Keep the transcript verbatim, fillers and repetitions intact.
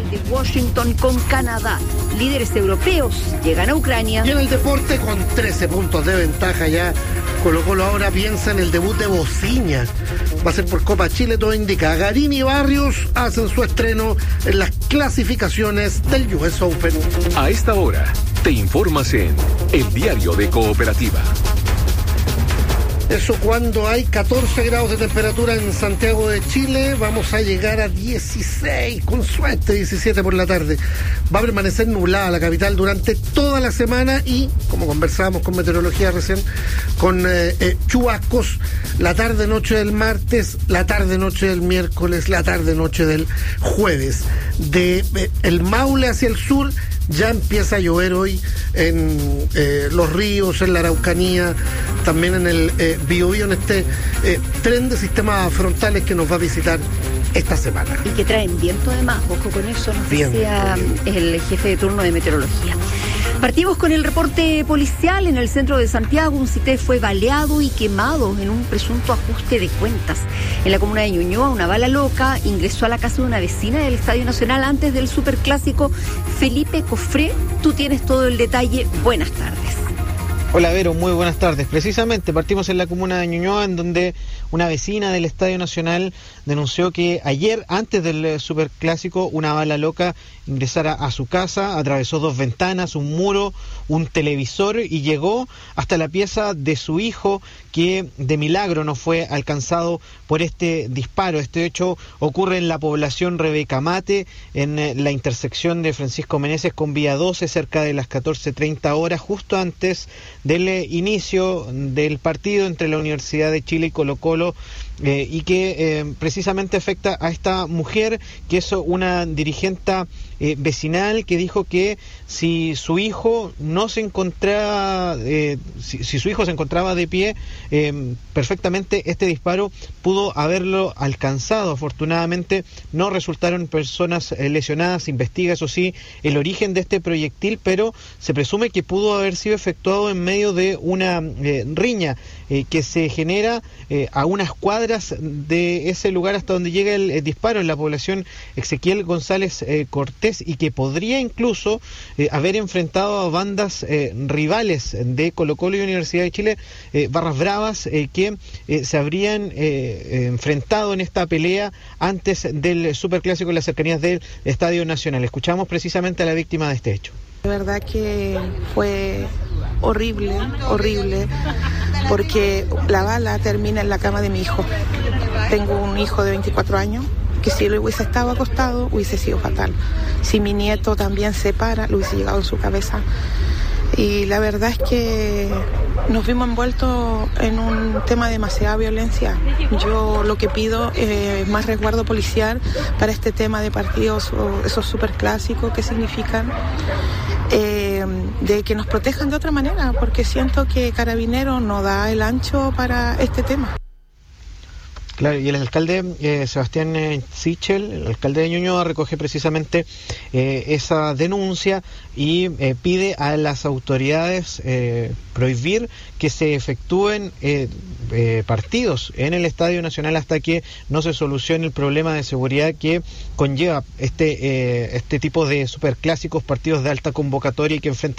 de Washington con Canadá. Líderes europeos llegan a Ucrania. Y en el deporte, con trece puntos de ventaja ya, Colo-Colo ahora piensa en el debut de Bociña. Va a ser por Copa Chile, todo indica. Garín y Barrios hacen su estreno en las clasificaciones del U S Open. A esta hora, te informas en El Diario de Cooperativa. Eso cuando hay catorce grados de temperatura en Santiago de Chile, vamos a llegar a dieciséis, con suerte diecisiete por la tarde. Va a permanecer nublada la capital durante toda la semana y, como conversábamos con meteorología recién, con eh, eh, chubascos la tarde-noche del martes, la tarde-noche del miércoles, la tarde-noche del jueves. De eh, el Maule hacia el sur, ya empieza a llover hoy en eh, los ríos, en la Araucanía, también en el eh, Biobío, en este eh, tren de sistemas frontales que nos va a visitar esta semana. Y que traen viento además, ojo con eso, nos Viento, decía viento. el jefe de turno de meteorología. Partimos con el reporte policial. En el centro de Santiago, un cité fue baleado y quemado en un presunto ajuste de cuentas. En la comuna de Ñuñoa, una bala loca ingresó a la casa de una vecina del Estadio Nacional antes del superclásico. Felipe Cofré, tú tienes todo el detalle. Buenas tardes. Hola Vero, muy buenas tardes. Precisamente partimos en la comuna de Ñuñoa, en donde una vecina del Estadio Nacional denunció que ayer, antes del superclásico, una bala loca ingresara a su casa, atravesó dos ventanas, un muro, un televisor y llegó hasta la pieza de su hijo, que de milagro no fue alcanzado por este disparo. Este hecho ocurre en la población Rebeca Mate, en la intersección de Francisco Meneses con Vía doce, cerca de las catorce treinta horas, justo antes del inicio del partido entre la Universidad de Chile y Colo-Colo, eh, y que eh, precisamente afecta a esta mujer, que es una dirigente eh, vecinal, que dijo que si su hijo no se encontraba, eh, si, si su hijo se encontraba de pie, eh, perfectamente este disparo pudo haberlo alcanzado. Afortunadamente no resultaron personas eh, lesionadas. Se investiga, eso sí, el origen de este proyectil, pero se presume que pudo haber sido efectuado en medio de una eh, riña eh, que se genera eh, a unas cuadras de ese lugar hasta donde llega el, el disparo, en la población Ezequiel González eh, Cortés, y que podría incluso eh, haber enfrentado a bandas eh, rivales de Colo-Colo y Universidad de Chile, eh, barras bravas, eh, que eh, se habrían eh, enfrentado en esta pelea antes del superclásico en las cercanías del Estadio Nacional. Escuchamos precisamente a la víctima de este hecho. De verdad que fue horrible, horrible, porque la bala termina en la cama de mi hijo. Tengo un hijo de veinticuatro años, que si lo hubiese estado acostado hubiese sido fatal. Si mi nieto también se para, lo hubiese llegado en su cabeza. Y la verdad es que nos vimos envueltos en un tema de demasiada violencia. Yo lo que pido es más resguardo policial para este tema de partidos, o esos superclásicos que significan eh, de que nos protejan de otra manera, porque siento que Carabineros no da el ancho para este tema. Claro, y el alcalde eh, Sebastián eh, Sichel, el alcalde de Ñuñoa, recoge precisamente eh, esa denuncia y eh, pide a las autoridades eh, prohibir que se efectúen eh, eh, partidos en el Estadio Nacional hasta que no se solucione el problema de seguridad que conlleva este, eh, este tipo de superclásicos, partidos de alta convocatoria y que enfrentan